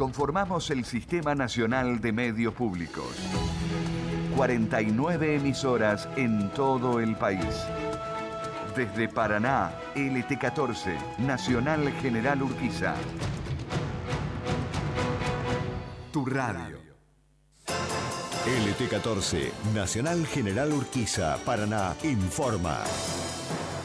conformamos el Sistema Nacional de Medios Públicos. 49 emisoras en todo el país. Desde Paraná, LT14, Nacional General Urquiza. Tu radio. LT14, Nacional General Urquiza, Paraná, informa.